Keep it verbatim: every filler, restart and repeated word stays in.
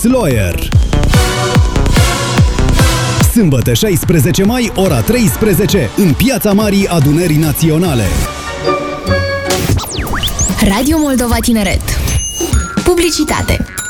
House Lawyer. Sâmbătă șaisprezece mai, ora treisprezece, în Piața Marii Adunării Naționale. Radio Moldova Tineret. Publicitate.